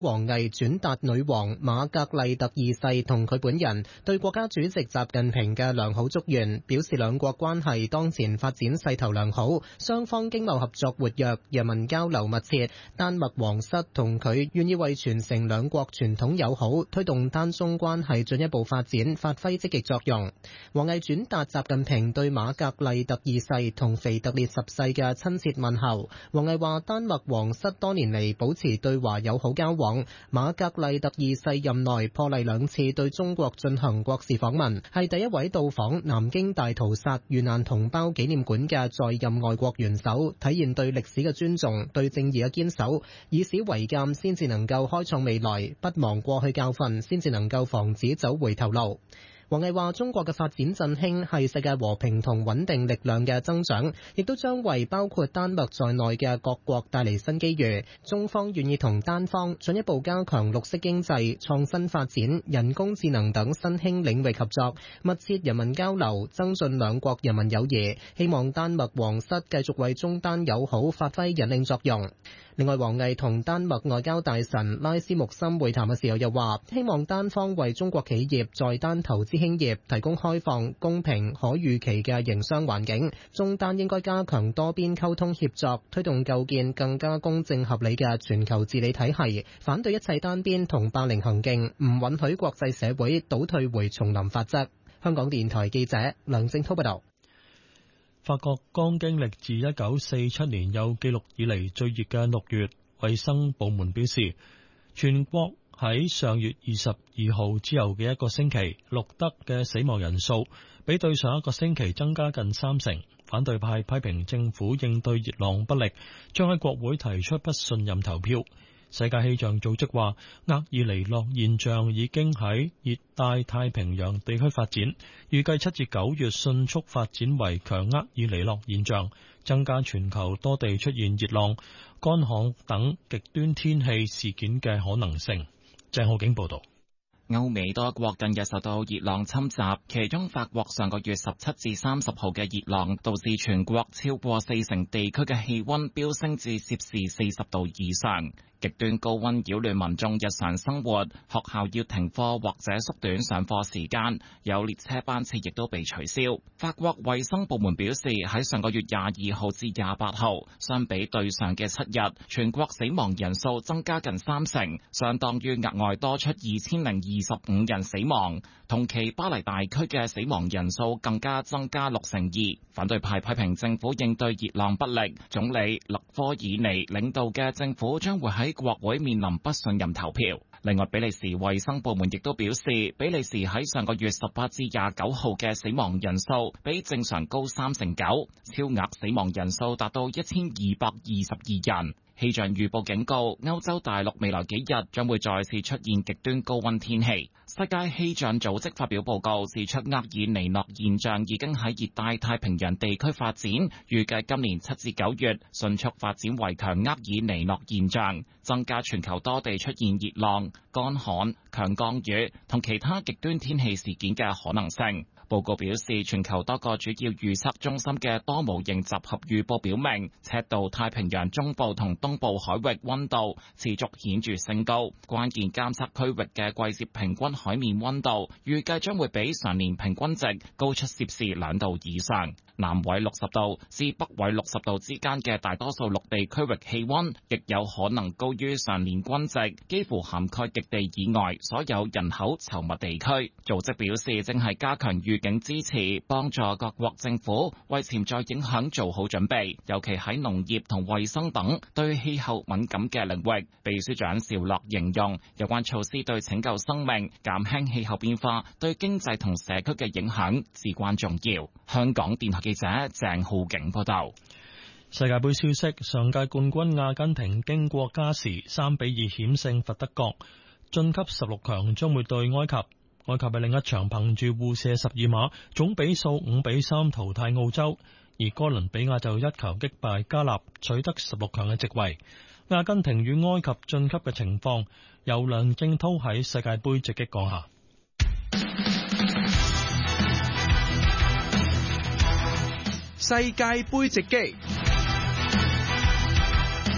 王毅轉達女王瑪格麗特二世同佢本人對國家主席習近平嘅良好祝願，表示兩國關係當前發展勢頭良好，雙方經貿合作活躍，人民交流密切。丹麥皇室同佢願意為傳承兩國傳統友好、推動丹中關係進一步發展發揮積極作用。王毅轉達習近平對瑪格麗特二世同腓特烈十世嘅親切問候。王毅話：丹麥皇室多年嚟保持對華友好交往。瑪格麗特二世任內破例2次對中國進行國事訪問，係第一位到訪南京大屠殺遇難同胞紀念館嘅在任外國元首，體現對歷史嘅尊重、對正義嘅堅守，以史為鑑先至能夠開創未來，不忘過去教訓先至能夠防止走回頭路。王毅話：中國嘅發展振興係世界和平同穩定力量嘅增長，亦都將為包括丹麥在內嘅各國帶嚟新機遇。中方願意同丹方進一步加強綠色經濟、創新發展、人工智能等新興領域合作，密切人民交流，增進兩國人民友誼。希望丹麥皇室繼續為中丹友好發揮引領作用。另外，王毅同丹麥外交大臣拉斯穆森會談嘅時候又話，希望丹方為中國企業在丹投資興業提供開放、公平、可預期嘅營商環境。中丹應該加強多邊溝通協作，推動構建更加公正合理嘅全球治理體系，反對一切單邊同霸凌行徑，唔允許國際社會倒退回叢林法則。香港電台記者梁正滔報道。 法國剛經歷自1947年有紀錄以嚟最熱嘅6月，衛生部門表示，全國喺上月22號之後嘅一個星期錄得嘅死亡人數，比對上一個星期增加近30%。反對派批評政府應對熱浪不力，將喺國會提出不信任投票。世界氣象組織話，厄爾尼諾現象已經喺熱帶太平洋地區發展，預計7至9月迅速發展為強厄爾尼諾現象，增加全球多地出現熱浪、乾旱等極端天氣事件嘅可能性。鄭浩景報道。 歐美多國近日受到熱浪侵襲，其中法國上個月17至30號嘅熱浪導致全國超過40%地區嘅氣溫飆升至攝氏40度以上。極端高溫擾亂民眾日常生活，學校要停課或者縮短上課時間，有列車班次亦都被取消。法國衛生部門表示，喺上個月22號至28號，相比對上嘅7日，全國死亡人數增加近30%，相當於額外多出2025人死亡。同期巴黎大區嘅死亡人數更加增加62%。反對派批評政府應對熱浪不力，總理勒科爾尼領導嘅政府將會喺國會面臨不信任投票。另外，比利時衛生部門亦都表示，比利時喺上個月18至29號嘅死亡人數比正常高39%，超額死亡人數達到1222人。氣象預報警告，歐洲大陸未來幾日將會再次出現極端高溫天氣。世界氣象組織發表報告指出，厄爾尼諾現象已經喺熱帶太平洋地區發展，預計今年7至9月迅速發展為強厄爾尼諾現象，增加全球多地出現熱浪、乾旱、強降雨同其他極端天氣事件嘅可能性。報告表示，全球多個主要預測中心嘅多模型集合預報表明，赤道太平洋中部同東部海域溫度持續顯著升高，關鍵監測區域嘅季節平均海面溫度預計將會比常年平均值高出攝氏2度以上。南緯60度至北緯60度之間嘅大多數陸地區域氣溫，亦有可能高於常年均值，幾乎涵蓋極地以外所有人口稠密地區。組織表示，正係加強預警支持，幫助各國政府為潛在影響做好準備，尤其喺農業同衛生等對氣候敏感嘅領域。秘書長邵洛形容，有關措施對拯救生命、減輕氣候變化對經濟同社區嘅影響至關重要。香港電台記者鄭浩景報道。 世界盃消息，上屆冠軍阿根廷經過加時3-2險勝佛得角，晉級16強，將會對埃及。埃及喺另一場憑住互射12碼，總比數5-3淘汰澳洲，而哥倫比亞就一球擊敗加納，取得16強嘅席位。阿根廷與埃及晉級嘅情況，由梁正濤喺世界盃直擊講下。 世界盃直擊。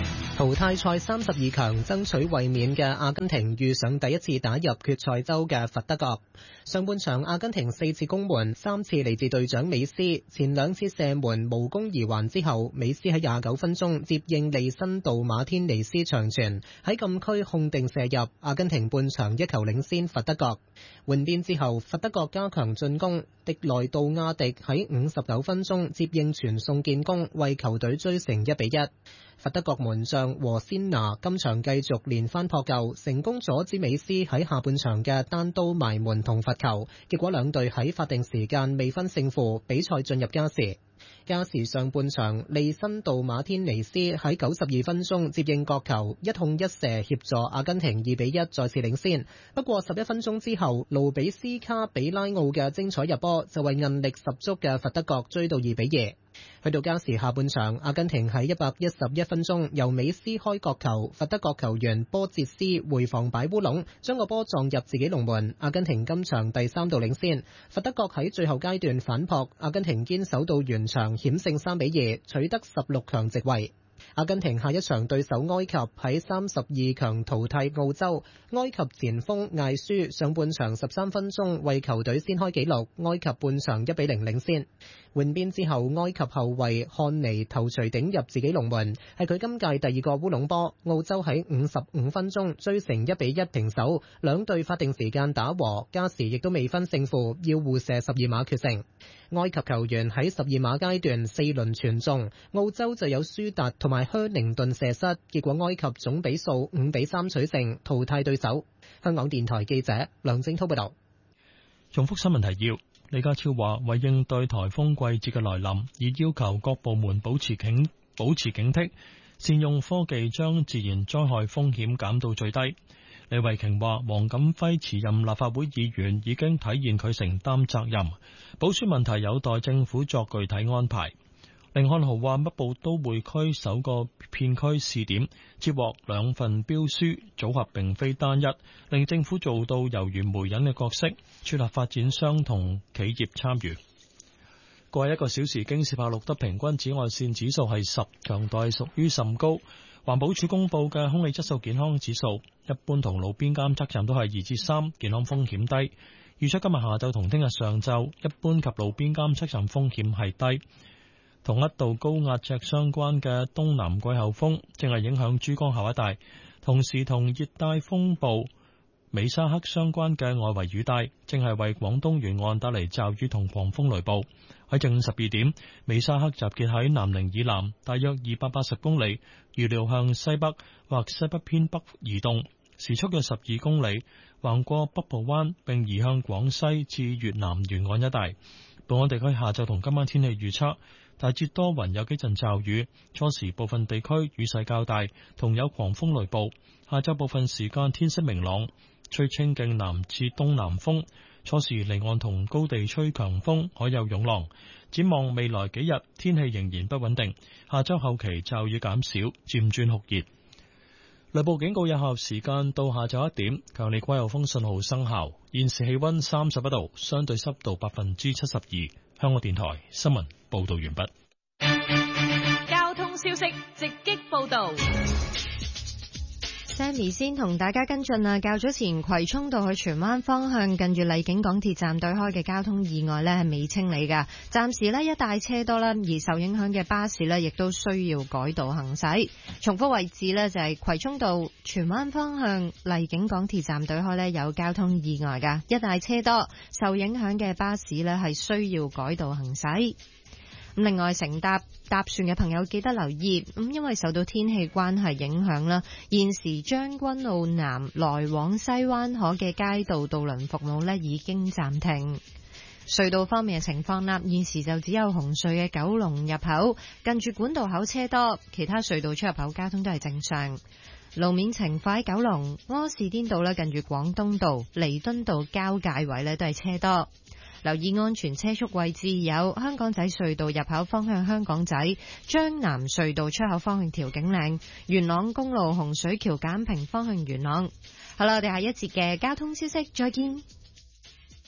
淘汰賽32強爭取衛冕嘅阿根廷遇上第一次打入決賽周嘅佛得角。上半場阿根廷4次攻門，3次嚟自隊長美斯，前2次射門無功而還之後，美斯喺29分鐘接應利辛度馬天尼斯長傳喺禁區控定射入，阿根廷半場1球領先佛得角。換邊之後，佛得角加強進攻，迪萊杜亞迪喺59分鐘接應傳送建功，為球隊追成1-1。佛得角門將和仙拿今場繼續連番撲救，成功阻止美斯喺下半場嘅單刀埋門同罰球，結果兩隊喺法定時間未分勝負，比賽進入加時。加時上半場，利辛度馬天尼斯喺92分鐘接應角球，一控一射協助阿根廷2-1再次領先。不過11分鐘之後，盧比斯卡比拉奧嘅精彩入波就為韌力十足嘅佛得角追到2-2。去到加時下半場，阿根廷喺111分鐘由美斯開角球，佛得角球員波捷斯回防擺烏龍，將個波撞入自己龍門。阿根廷今場第3度領先。佛得角喺最後階段反撲，阿根廷堅守到完場險勝3-2，取得16強席位。阿根廷下一場對手埃及喺32強淘汰澳洲，埃及前鋒艾舒上半場13分鐘為球隊先開紀錄，埃及半場1-0領先。換邊之後，埃及後衛漢尼頭槌頂入自己龍門，係佢今屆第2個烏龍波。澳洲喺55分鐘追成1-1平手，兩隊法定時間打和，加時亦都未分勝負，要互射12碼決勝。埃及球員喺12碼階段4輪傳中，澳洲就有舒達同埋靴寧頓射失，結果埃及總比數5-3取勝，淘汰對手。香港電台記者梁正滔報道。 重複新聞提要。李家超話，為應對颱風季節嘅來臨，已要求各部門保持警惕，善用科技將自然災害風險減到最低。李慧瓊話，黃錦輝辭任立法會議員已經體現佢承擔責任，補選問題有待政府作具體安排。凌漢豪話，北部都會區首個片區試點接獲2份標書，組合並非單一，令政府做到猶如媒人嘅角色，撮合發展商同企業參與。過去1個小時，京士柏錄得平均紫外線指數係10，強度屬於甚高。環保署公布嘅空氣質素健康指數，一般同路邊監測站都係2至3，健康風險低。預測今日下晝同聽日上晝，一般及路邊監測站風險係低。同一道高壓脊相關嘅東南季候風正係影響珠江口一帶，同時同熱帶風暴美沙克相關嘅外圍雨帶正係為廣東沿岸帶嚟驟雨同狂風雷暴。喺正午12點，美沙克集結喺南寧以南大約280公里，預料向西北或西北偏北移動，時速約12公里，橫過北部灣並移向廣西至越南沿岸一帶。本港地區下晝同今晚天氣預測，大致多雲，有幾陣驟雨，初時部分地區雨勢較大，同有狂風雷暴。下晝部分時間天色明朗，吹清勁南至東南風，初時離岸同高地吹強風，海有湧浪。展望未來幾日，天氣仍然不穩定，下周後期驟雨減少，漸轉酷熱。雷暴警告有效時間到下晝1點，強烈季候風信號生效。現時氣溫31度，相對濕度72%。香港電台新聞報道完畢。 交通消息直擊報道。Sammy 先同大家跟進啊，較早前葵涌道去荃灣方向近住荔景港鐵站對開嘅交通意外呢係未清理㗎，暫時呢一帶車多啦，而受影響嘅巴士呢亦都需要改道行駛。重複位置呢就係葵涌道荃灣方向荔景港鐵站對開呢有交通意外㗎，一帶車多，受影響嘅巴士呢係需要改道行駛。另外，乘搭船嘅朋友記得留意，因為受到天氣關係影響啦，現時將軍澳南來往西灣河嘅街道渡輪服務呢已經暫停。隧道方面嘅情況啦，現時就只有紅隧嘅九龍入口近住管道口車多，其他隧道出入口交通都係正常。路面情況喺九龍柯士甸道呢近住廣東道、彌敦道交界位呢都係車多。留意安全車速位置有香港仔隧道入口方向香港仔、將南隧道出口方向調景嶺、元朗公路洪水橋簡平方向元朗。好啦，我哋下一節嘅交通消息再見。